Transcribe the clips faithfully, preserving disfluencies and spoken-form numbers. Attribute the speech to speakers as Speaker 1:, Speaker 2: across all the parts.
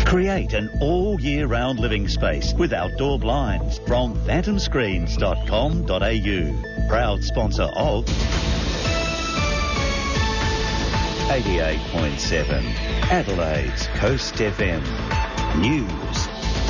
Speaker 1: Create an all-year-round living space with outdoor blinds from phantom screens dot com dot a u. Proud sponsor of eighty-eight point seven, Adelaide's Coast F M. News.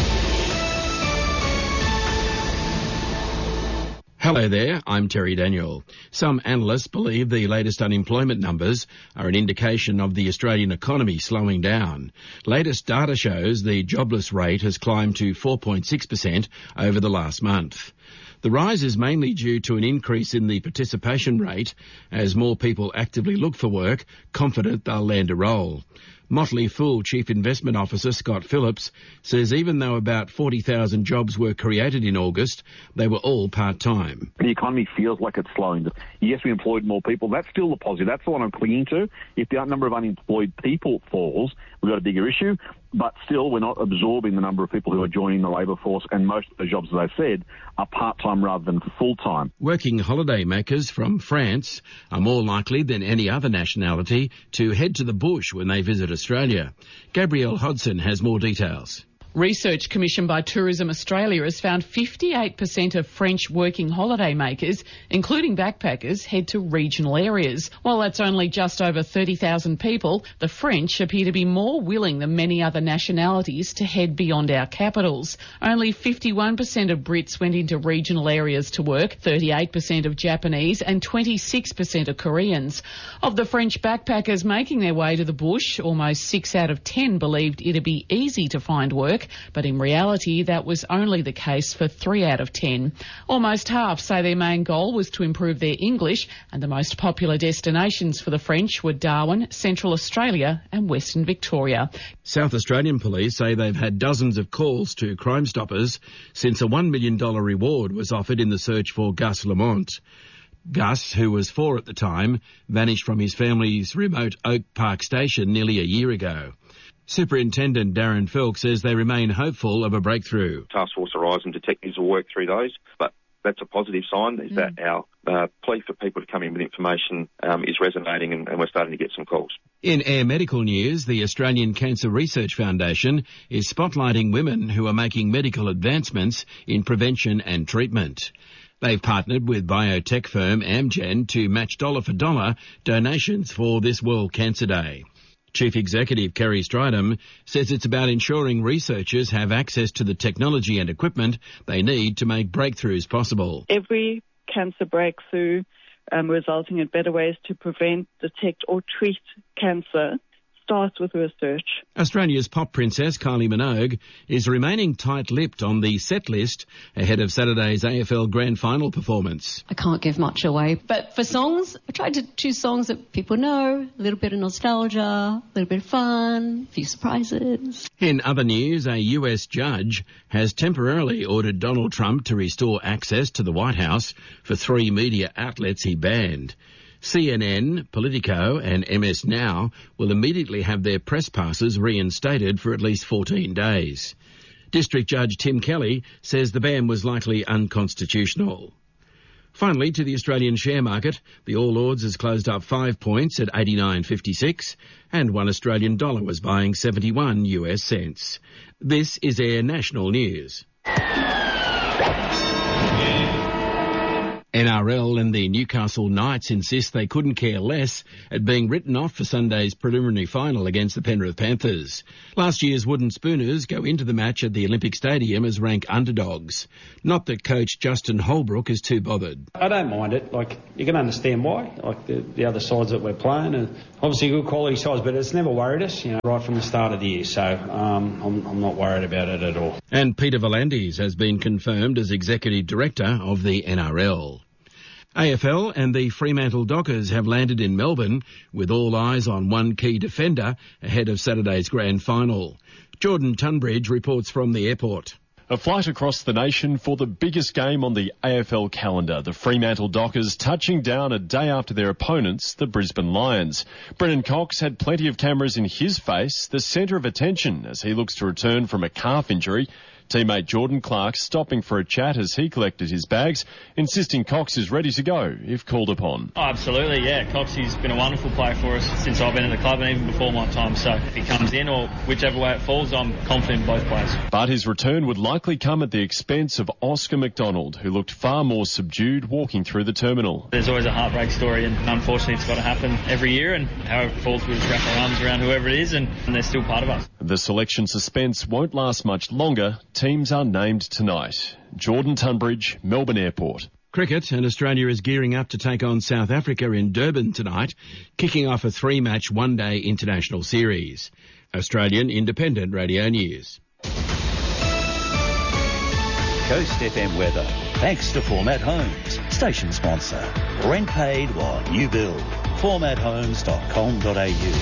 Speaker 2: Hello there, I'm Terry Daniel. Some analysts believe the latest unemployment numbers are an indication of the Australian economy slowing down. Latest data shows the jobless rate has climbed to four point six percent over the last month. The rise is mainly due to an increase in the participation rate as more people actively look for work, confident they'll land a role. Motley Fool Chief Investment Officer Scott Phillips says even though about forty thousand jobs were created in August, they were all part-time.
Speaker 3: The economy feels like it's slowing. Yes, we employed more people. That's still the positive. That's the one I'm clinging to. If the number of unemployed people falls, we've got a bigger issue. But still, we're not absorbing the number of people who are joining the labour force, and most of the jobs, as I said, are part-time rather than full-time.
Speaker 2: Working holiday makers from France are more likely than any other nationality to head to the bush when they visit Australia. Gabrielle Hodson has more details.
Speaker 4: Research commissioned by Tourism Australia has found fifty-eight percent of French working holiday makers, including backpackers, head to regional areas. While that's only just over thirty thousand people, the French appear to be more willing than many other nationalities to head beyond our capitals. Only fifty-one percent of Brits went into regional areas to work, thirty-eight percent of Japanese and twenty-six percent of Koreans. Of the French backpackers making their way to the bush, almost six out of ten believed it'd be easy to find work, but in reality that was only the case for three out of ten. Almost half say their main goal was to improve their English, and the most popular destinations for the French were Darwin, Central Australia and Western Victoria.
Speaker 2: South Australian police say they've had dozens of calls to Crime Stoppers since a one million dollars reward was offered in the search for Gus Lamont. Gus, who was four at the time, vanished from his family's remote Oak Park station nearly a year ago. Superintendent Darren Felk says they remain hopeful of a breakthrough.
Speaker 5: Task Force Horizon detectives will work through those, but that's a positive sign, is mm. that our uh, plea for people to come in with information um, is resonating, and, and we're starting to get some calls.
Speaker 2: In Air Medical news, the Australian Cancer Research Foundation is spotlighting women who are making medical advancements in prevention and treatment. They've partnered with biotech firm Amgen to match dollar for dollar donations for this World Cancer Day. Chief Executive Kerry Stridham says it's about ensuring researchers have access to the technology and equipment they need to make breakthroughs possible.
Speaker 6: Every cancer breakthrough um, resulting in better ways to prevent, detect or treat cancer starts with research.
Speaker 2: Australia's pop princess Kylie Minogue is remaining tight-lipped on the set list ahead of Saturday's A F L Grand Final performance.
Speaker 7: I can't give much away, but for songs, I tried to choose songs that people know, a little bit of nostalgia, a little bit of fun, a few surprises.
Speaker 2: In other news, a U S judge has temporarily ordered Donald Trump to restore access to the White House for three media outlets he banned. C N N, Politico and M S Now will immediately have their press passes reinstated for at least fourteen days. District Judge Tim Kelly says the ban was likely unconstitutional. Finally, to the Australian share market, the All Ords has closed up five points at eighty-nine fifty-six and one Australian dollar was buying seventy-one U S cents. This is Air National News. N R L and the Newcastle Knights insist they couldn't care less at being written off for Sunday's preliminary final against the Penrith Panthers. Last year's Wooden Spooners go into the match at the Olympic Stadium as rank underdogs. Not that coach Justin Holbrook is too bothered.
Speaker 8: I don't mind it. Like, you can understand why. Like the, the other sides that we're playing, and obviously good quality sides, but it's never worried us, you know, right from the start of the year. So um, I'm, I'm not worried about it at all.
Speaker 2: And Peter V'landys has been confirmed as Executive Director of the N R L. A F L and the Fremantle Dockers have landed in Melbourne with all eyes on one key defender ahead of Saturday's grand final. Jordan Tunbridge reports from the airport.
Speaker 9: A flight across the nation for the biggest game on the A F L calendar. The Fremantle Dockers touching down a day after their opponents, the Brisbane Lions. Brennan Cox had plenty of cameras in his face, the centre of attention as he looks to return from a calf injury. Teammate Jordan Clark stopping for a chat as he collected his bags, insisting Cox is ready to go if called upon.
Speaker 10: Oh, absolutely, yeah. Coxie's been a wonderful player for us since I've been in the club and even before my time. So if he comes in or whichever way it falls, I'm confident in both players.
Speaker 9: But his return would likely come at the expense of Oscar McDonald, who looked far more subdued walking through the terminal.
Speaker 10: There's always a heartbreak story, and unfortunately it's got to happen every year, and however it falls, we just wrap our arms around whoever it is, and, and they're still part of us.
Speaker 9: The selection suspense won't last much longer. Teams are named tonight. Jordan Tunbridge, Melbourne Airport.
Speaker 2: Cricket, and Australia is gearing up to take on South Africa in Durban tonight, kicking off a three-match one-day international series. Australian Independent Radio News.
Speaker 1: Coast F M weather. Thanks to Format Homes, station sponsor. Rent paid while you build. format homes dot com dot a u.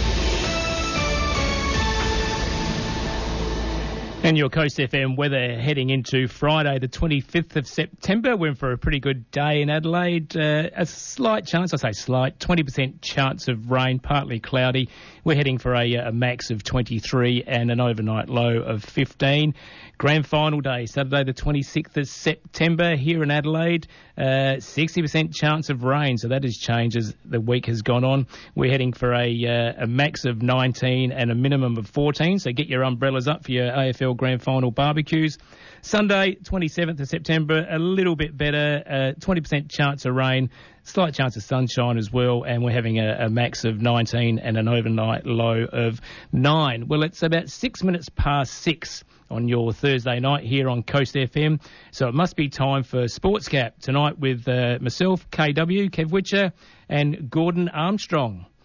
Speaker 11: And your Coast F M weather heading into Friday, the twenty-fifth of September. We're in for a pretty good day in Adelaide. Uh, a slight chance, I say slight, twenty percent chance of rain, partly cloudy. We're heading for a, a max of twenty-three and an overnight low of fifteen. Grand final day, Saturday the twenty-sixth of September here in Adelaide. Uh, sixty percent chance of rain, so that has changed as the week has gone on. We're heading for a, uh, a max of nineteen and a minimum of fourteen, so get your umbrellas up for your A F L Grand Final barbecues. Sunday, twenty-seventh of September, a little bit better, uh, twenty percent chance of rain, slight chance of sunshine as well, and we're having a, a max of nineteen and an overnight low of nine. Well, it's about six minutes past six on your Thursday night here on Coast F M, so it must be time for Sports Cap tonight with uh, myself, K W, Kev Witcher, and Gordon Armstrong.